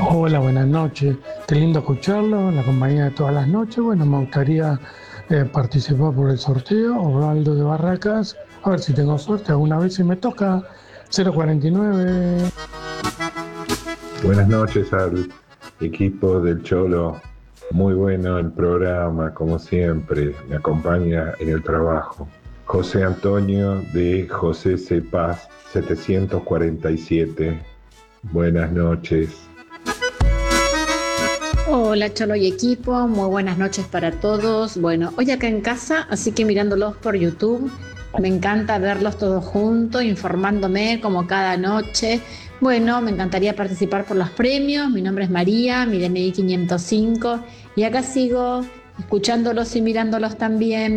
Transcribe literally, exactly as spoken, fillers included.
Hola, buenas noches. Qué lindo escucharlo en la compañía de todas las noches. Bueno, me gustaría eh, participar por el sorteo. Osvaldo de Barracas. A ver si tengo suerte. Alguna vez si me toca cero cuarenta y nueve. Buenas noches al equipo del Cholo. Muy bueno el programa, como siempre. Me acompaña en el trabajo. José Antonio de José C. Paz, setecientos cuarenta y siete. Buenas noches. Hola Cholo y equipo, muy buenas noches para todos. Bueno, hoy acá en casa, así que mirándolos por YouTube, me encanta verlos todos juntos, informándome como cada noche. Bueno, me encantaría participar por los premios. Mi nombre es María, mi D N I quinientos cinco y acá sigo escuchándolos y mirándolos también.